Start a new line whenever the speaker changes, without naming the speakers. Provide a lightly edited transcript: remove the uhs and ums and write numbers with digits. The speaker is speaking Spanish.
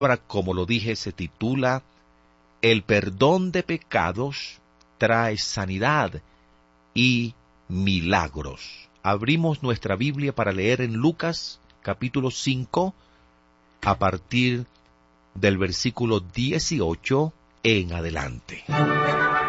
Ahora, como lo dije, se titula El perdón de pecados trae sanidad y milagros. Abrimos nuestra Biblia para leer en Lucas capítulo 5 a partir del versículo 18 en adelante.